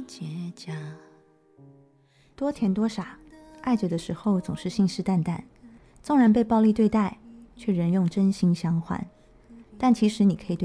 结痂。 多甜多傻，爱着的时候总是信誓旦旦，纵然被暴力对待，却仍用真心相换。但其实你可以对